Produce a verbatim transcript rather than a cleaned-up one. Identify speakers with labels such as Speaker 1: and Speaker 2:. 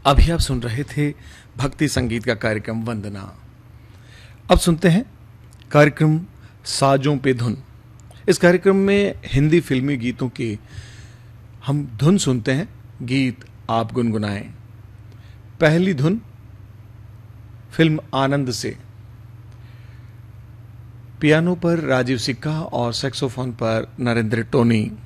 Speaker 1: अभी आप सुन रहे थे भक्ति संगीत का कार्यक्रम वंदना। अब सुनते हैं कार्यक्रम साजों पे धुन। इस कार्यक्रम में हिंदी फिल्मी गीतों की हम धुन सुनते हैं, गीत आप गुनगुनाएं। पहली धुन फिल्म आनंद से। पियानो पर राजीव सिक्का और सैक्सोफोन पर नरेंद्र टोनी।